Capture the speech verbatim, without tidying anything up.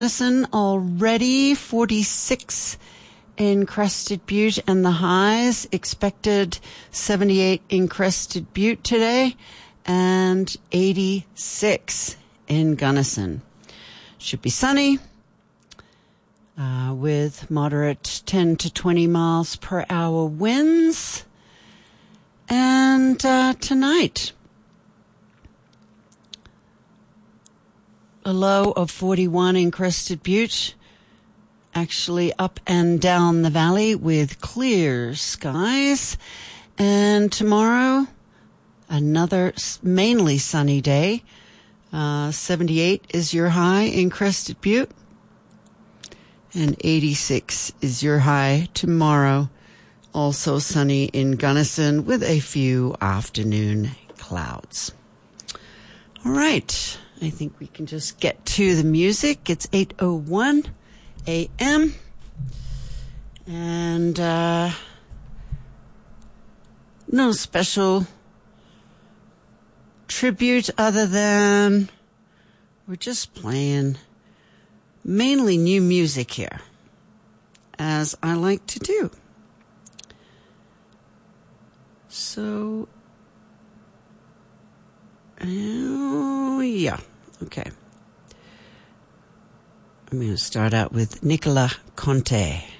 Gunnison already forty-six in Crested Butte, and the highs expected seventy-eight in Crested Butte today and eighty-six in Gunnison. Should be sunny uh, with moderate ten to twenty miles per hour winds. And uh, tonight, a low of forty-one in Crested Butte, actually up and down the valley with clear skies. And tomorrow, another mainly sunny day. Uh, seventy-eight is your high in Crested Butte, and eighty-six is your high tomorrow. Also sunny in Gunnison with a few afternoon clouds. All right. I think we can just get to the music. It's eight oh one a.m. And uh, no special tribute other than we're just playing mainly new music here, as I like to do. So, oh, yeah. Okay. I'm going to start out with Nicola Conte.